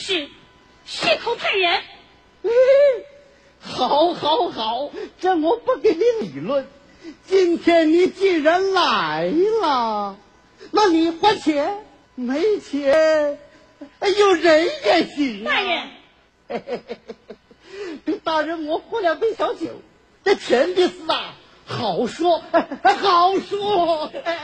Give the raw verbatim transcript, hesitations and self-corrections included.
事，血口喷人。 嗯，好，好，好，这我不跟你理论。今天你既然来了，那你还钱？没钱，有人也行、啊。 大人， 嘿嘿嘿嘿，大人，我喝两杯小酒，这钱的事啊，好说，好说。